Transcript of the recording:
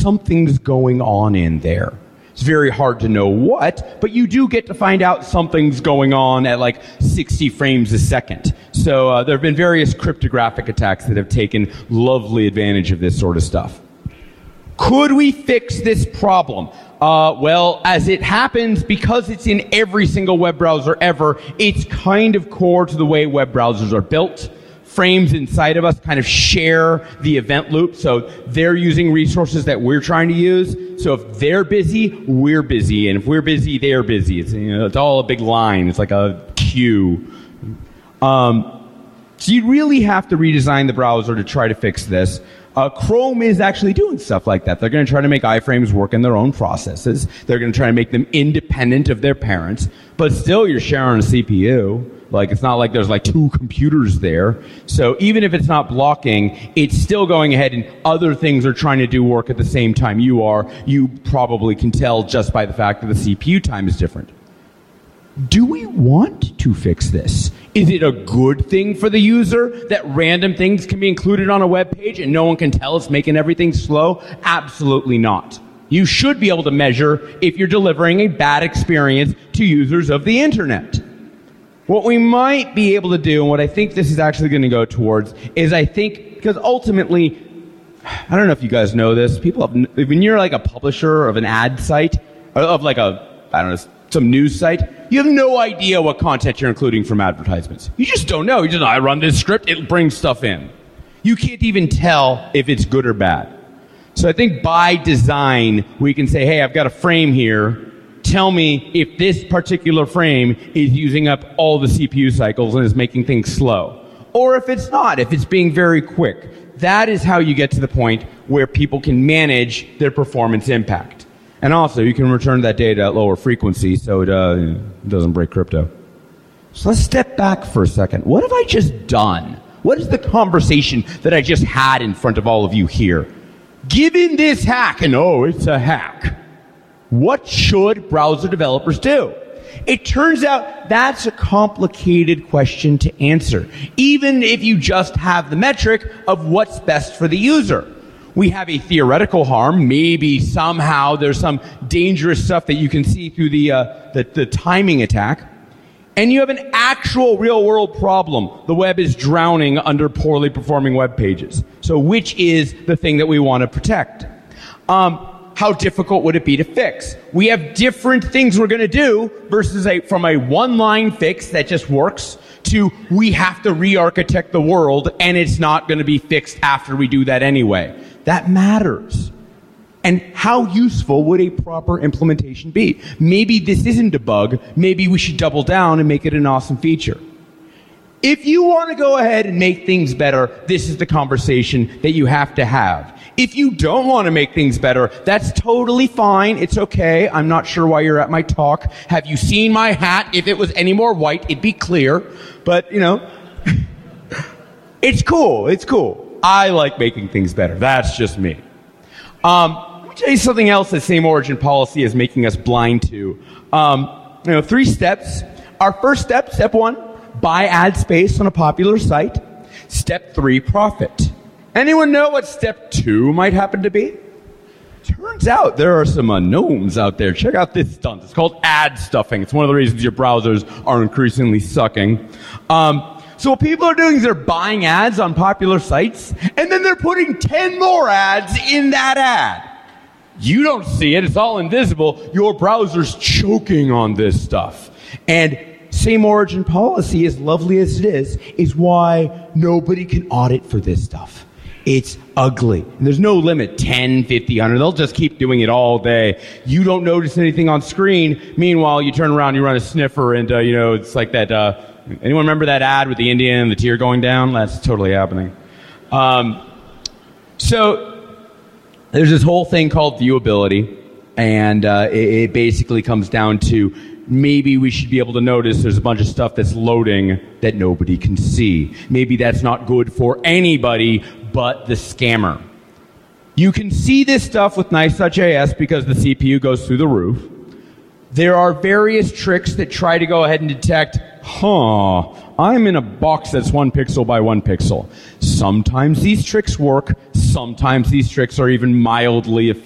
something's going on in there. It's very hard to know what, but you do get to find out something's going on at like 60 frames a second. So there have been various cryptographic attacks that have taken lovely advantage of this sort of stuff. Could we fix this problem? Well, as it happens, because it's in every single web browser ever, it's kind of core to the way web browsers are built. Frames inside of us kind of share the event loop, so they're using resources that we're trying to use. So if they're busy, we're busy, and if we're busy, they're busy. It's all a big line. It's like a queue. So you really have to redesign the browser to try to fix this. Chrome is actually doing stuff like that. They're going to try to make iframes work in their own processes. They're going to try to make them independent of their parents, but still you're sharing a CPU. Like, it's not like there's like two computers there. So even if it's not blocking, it's still going ahead and other things are trying to do work at the same time you are. You probably can tell just by the fact that the CPU time is different. Do we want to fix this? Is it a good thing for the user that random things can be included on a web page and no one can tell it's making everything slow? Absolutely not. You should be able to measure if you're delivering a bad experience to users of the internet. What we might be able to do, and what I think this is actually going to go towards, is I think, because ultimately, I don't know if you guys know this, people have, when you're like a publisher of an ad site, or of like a, I don't know, some news site, you have no idea what content you're including from advertisements. You just don't know. You just, I run this script, it brings stuff in. You can't even tell if it's good or bad. So I think by design, we can say, hey, I've got a frame here. Tell me if this particular frame is using up all the CPU cycles and is making things slow. Or if it's not, if it's being very quick. That is how you get to the point where people can manage their performance impact. And also, you can return that data at lower frequency so it doesn't break crypto. So let's step back for a second. What have I just done? What is the conversation that I just had in front of all of you here? Given this hack, and oh, it's a hack, what should browser developers do? It turns out that's a complicated question to answer, even if you just have the metric of what's best for the user. We have a theoretical harm. Maybe somehow there's some dangerous stuff that you can see through the timing attack. And you have an actual real-world problem. The web is drowning under poorly performing web pages. So which is the thing that we want to protect? How difficult would it be to fix? We have different things we're going to do versus from a one-line fix that just works to we have to re-architect the world and it's not going to be fixed after we do that anyway. That matters. And how useful would a proper implementation be? Maybe this isn't a bug. Maybe we should double down and make it an awesome feature. If you want to go ahead and make things better, this is the conversation that you have to have. If you don't want to make things better, that's totally fine. It's okay. I'm not sure why you're at my talk. Have you seen my hat? If it was any more white, it'd be clear. But, you know, it's cool. It's cool. I like making things better. That's just me. Let me tell you something else that same origin policy is making us blind to. 3 steps. Our first step, step 1, buy ad space on a popular site. Step 3, profit. Anyone know what step 2 might happen to be? Turns out there are some gnomes out there. Check out this stunt. It's called ad stuffing. It's one of the reasons your browsers are increasingly sucking. So what people are doing is they're buying ads on popular sites, and then they're putting 10 more ads in that ad. You don't see it. It's all invisible. Your browser's choking on this stuff. And same origin policy, as lovely as it is why nobody can audit for this stuff. It's ugly. And there's no limit, 10, 50, 100. They'll just keep doing it all day. You don't notice anything on screen. Meanwhile, you turn around, you run a sniffer, and, it's like that, anyone remember that ad with the Indian and the tear going down? That's totally happening. So there's this whole thing called viewability, and it basically comes down to maybe we should be able to notice there's a bunch of stuff that's loading that nobody can see. Maybe that's not good for anybody but the scammer. You can see this stuff with Nice.js because the CPU goes through the roof. There are various tricks that try to go ahead and detect, I'm in a box that's 1 pixel by 1 pixel. Sometimes these tricks work. Sometimes these tricks are even mildly effective.